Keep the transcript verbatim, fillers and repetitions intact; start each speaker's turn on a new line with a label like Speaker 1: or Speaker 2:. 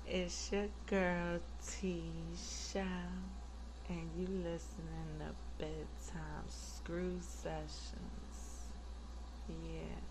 Speaker 1: It's your girl Tisha, and you listening to Bedtime Screw Sessions. Yeah.